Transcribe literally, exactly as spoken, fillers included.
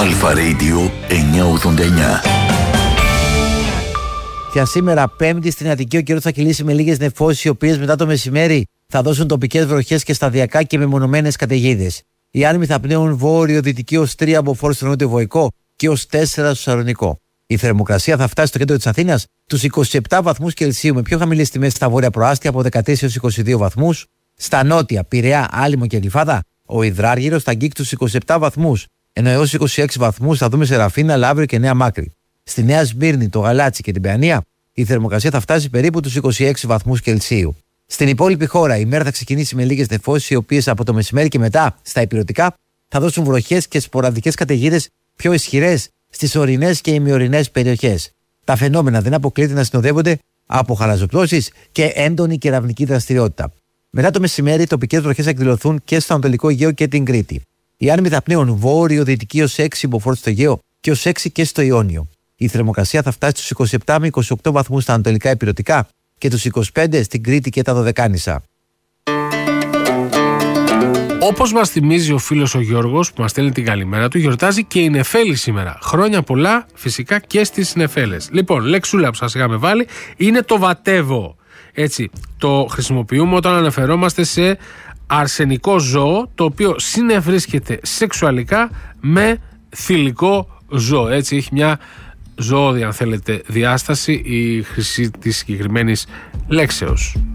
Αλφα Radio εννιακόσια ογδόντα εννιά. Για σήμερα, Πέμπτη, στην Αττική, ο καιρός θα κυλήσει με λίγες νεφώσεις, οι οποίες μετά το μεσημέρι θα δώσουν τοπικές βροχές και σταδιακά και μεμονωμένες καταιγίδες. Οι άνεμοι θα πνέουν βόρειο-δυτική ως τρία από φόρ στο νότιο-βοϊκό και ως τέσσερα στο Σαλονικό. Η θερμοκρασία θα φτάσει στο κέντρο της Αθήνας τους είκοσι επτά βαθμούς Κελσίου, με πιο χαμηλές τιμές στα βόρεια προάστια από δεκατέσσερα έως είκοσι δύο βαθμούς. Στα νότια, Πειραιά, Άλυμο και Γλυφάδα, ο Ιδράργυρος θα αγγίξει τους είκοσι επτά βαθμούς, ενώ έως είκοσι έξι βαθμούς θα δούμε σε Ραφίνα, Λαύριο και Νέα Μάκρη. Στη Νέα Σμύρνη, το Γαλάτσι και την Παιανία, η θερμοκρασία θα φτάσει περίπου τους είκοσι έξι βαθμούς Κελσίου. Στην υπόλοιπη χώρα, η μέρα θα ξεκινήσει με λίγες νεφώσεις, οι οποίες από το μεσημέρι και μετά στα ηπειρωτικά θα δώσουν βροχές και σποραδικές καταιγίδες πιο ισχυρές στις ορεινές και ημιορεινές περιοχές. Τα φαινόμενα δεν αποκλείεται να συνοδεύονται από χαλαζοπτώσεις και έντονη κεραυνική δραστηριότητα. Μετά το μεσημέρι, τοπικές βροχές θα εκδηλωθούν και στο Ανατολικό Αιγαίο και την Κρήτη. Οι άνεμοι θα πνέουν βόρειο-δυτική ως έξι μποφόρ στο Αιγαίο και ως έξι και στο Ιόνιο. Η θερμοκρασία θα φτάσει στους είκοσι επτά με είκοσι οκτώ βαθμούς στα ανατολικά ηπειρωτικά και τους είκοσι πέντε στην Κρήτη και τα Δωδεκάνησα. Όπως μας θυμίζει ο φίλος ο Γιώργος που μας στέλνει την καλημέρα του, γιορτάζει και η Νεφέλη σήμερα. Χρόνια πολλά φυσικά και στις Νεφέλες. Λοιπόν, λέξουλα που σας είχαμε βάλει είναι το βατεύω. Έτσι, το χρησιμοποιούμε όταν αναφερόμαστε σε αρσενικό ζώο το οποίο συνευρίσκεται σεξουαλικά με θηλυκό ζώο. Έτσι, έχει μια ζώδη, αν θέλετε, διάσταση η χρήση της συγκεκριμένης λέξεως.